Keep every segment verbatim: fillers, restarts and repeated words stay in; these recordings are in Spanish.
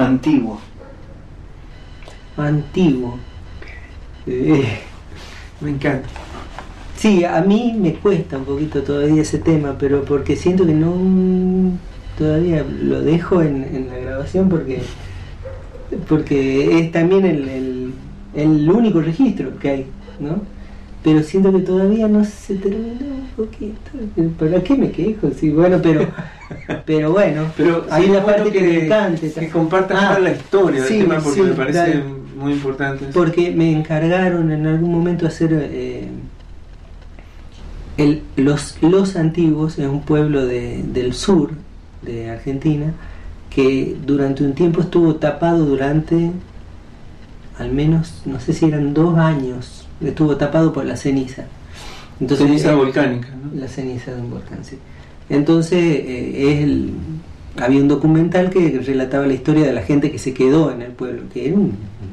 antiguo. Antiguo. Eh, me encanta. Sí, a mí me cuesta un poquito todavía ese tema, pero porque siento que no todavía lo dejo en, en la grabación porque porque es también el, el, el único registro que hay, ¿no? Pero siento que todavía no se terminó un poquito. ¿Para qué me quejo? Sí, bueno, pero pero bueno, pero hay sí, una bueno parte que, que me encanta. Que compartas ah, la historia del sí, tema porque sí, me parece dale. muy importante eso. Porque me encargaron en algún momento hacer eh, el, los, los Antiguos, es un pueblo de, del sur de Argentina que durante un tiempo estuvo tapado durante al menos, no sé si eran dos años, estuvo tapado por la ceniza. Entonces, ceniza eh, volcánica, ¿no? La ceniza de un volcán, sí. Entonces eh, es el, había un documental que relataba la historia de la gente que se quedó en el pueblo, que era un,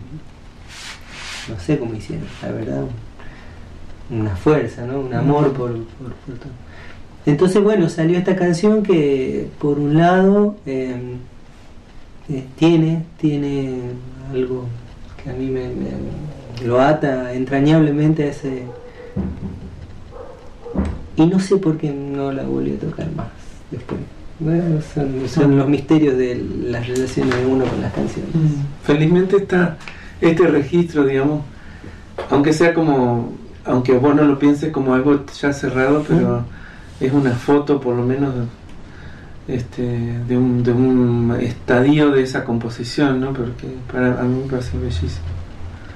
no sé cómo hicieron, la verdad, una fuerza, ¿no? Un amor por, por, por todo. Entonces, bueno, salió esta canción que por un lado eh, eh, tiene, tiene algo que a mí me, me lo ata entrañablemente a ese, y no sé por qué no la volví a tocar más después. Bueno, son, son los misterios de las relaciones de uno con las canciones. Felizmente está este registro, digamos, aunque sea como, aunque vos no lo pienses como algo ya cerrado, pero mm. es una foto por lo menos este, de, un, de un estadio de esa composición, ¿no? Porque para a mí me parece bellísimo.